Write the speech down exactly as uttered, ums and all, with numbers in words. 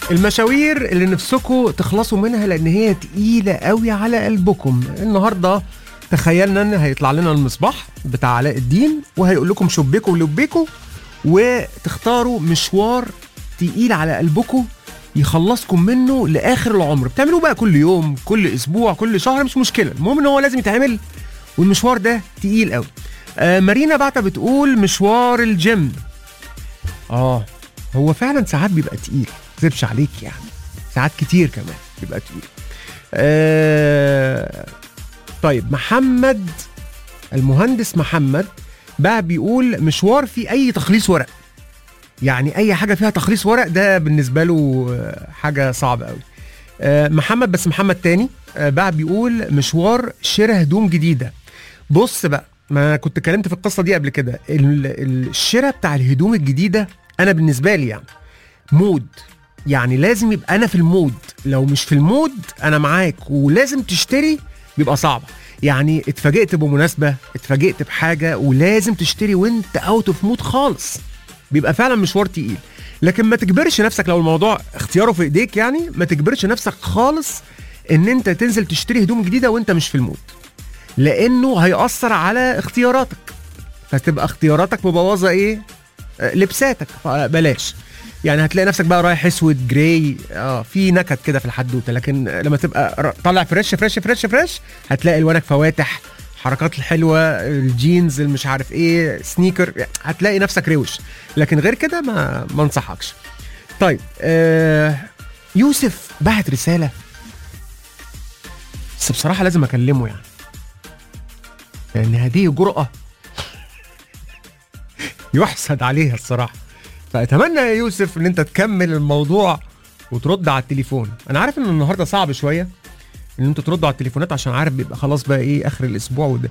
المشاوير اللي نفسكم تخلصوا منها لان هي تقيله قوي على قلبكم. النهارده تخيلنا ان هيطلع لنا المصباح بتاع علاء الدين وهيقول لكم شبيكوا ولبيكوا وتختاروا مشوار تقيل على قلبكم يخلصكم منه لاخر العمر. بتعملوه بقى كل يوم، كل اسبوع، كل شهر، مش مشكله، المهم ان هو لازم يتعمل والمشوار ده تقيل قوي. آه مارينا بعتها بتقول مشوار الجيم. اه هو فعلا ساعات بيبقى تقيل، مكذبش عليك يعني، ساعات كتير كمان بيبقى تقيل. آه طيب محمد المهندس محمد بقى بيقول مشوار فيه اي تخليص ورق، يعني اي حاجه فيها تخليص ورق ده بالنسبه له حاجه صعبه قوي. آه محمد بس محمد تاني آه بقى بيقول مشوار شراء هدوم جديده. بص بقى، ما كنت اتكلمت في القصه دي قبل كده، الشراء بتاع الهدوم الجديده انا بالنسبه لي يعني مود، يعني لازم يبقى انا في المود، لو مش في المود انا معاك ولازم تشتري بيبقى صعب. يعني اتفاجئت بمناسبه، اتفاجئت بحاجه ولازم تشتري وانت اوت اوف مود خالص، بيبقى فعلا مشوار تقيل. لكن ما تجبرش نفسك، لو الموضوع اختياره في ايديك يعني ما تجبرش نفسك خالص ان انت تنزل تشتري هدوم جديده وانت مش في المود، لانه هيأثر على اختياراتك، فتبقى اختياراتك مبوظه ايه لبساتك. بلاش يعني، هتلاقي نفسك بقى رايح اسود جراي، اه في نكد كده في الحدوته. لكن لما تبقى طالع فريش فريش فريش فريش هتلاقي الوانك فواتح، حركات الحلوه، الجينز المش عارف ايه، سنيكر، هتلاقي نفسك روش. لكن غير كده ما ما انصحكش. طيب آه يوسف بعت رساله بس بصراحه لازم اكلمه يعني، لان هذه جرأة يحسد عليها الصراحه. فأتمنى يا يوسف ان انت تكمل الموضوع وترد على التليفون. انا عارف ان النهارده صعب شويه ان انتوا تردوا على التليفونات، عشان عارف بيبقى خلاص بقى ايه اخر الاسبوع وده.